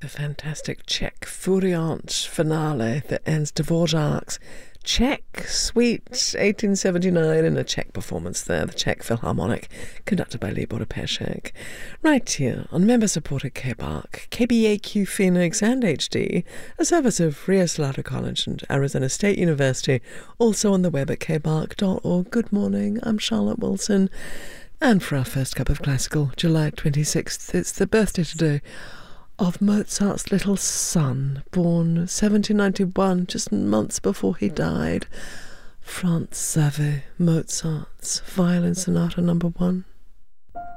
The fantastic Czech Furiant finale that ends Dvorak's Czech Suite 1879 in a Czech performance there, the Czech Philharmonic, conducted by Libor Pešek. Right here on member-supported KBARC, KBAQ Phoenix and HD, a service of Rio Salado College and Arizona State University, also on the web at kbark.org. Good morning, I'm Charlotte Wilson. And for our first cup of classical, July 26th, it's the birthday today of Mozart's little son, born 1791, just months before he died, Franz Xaver Mozart's Violin Sonata No. 1.